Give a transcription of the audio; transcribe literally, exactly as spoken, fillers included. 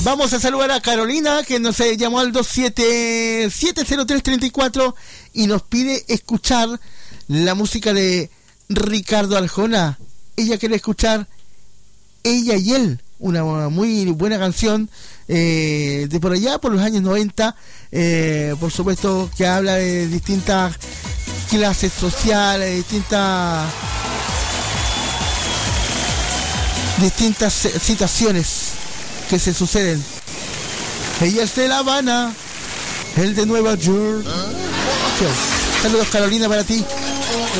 Vamos a saludar a Carolina, que nos eh, llamó al dos siete siete cero tres tres cuatro y nos pide escuchar la música de Ricardo Arjona. Ella quiere escuchar Ella y Él, una muy buena canción eh, de por allá, por los años noventa, eh, por supuesto, que habla de distintas clases sociales, distintas distintas situaciones que se suceden. Ella es de La Habana, él de Nueva York. ¿Ah? Saludos, Carolina, para ti.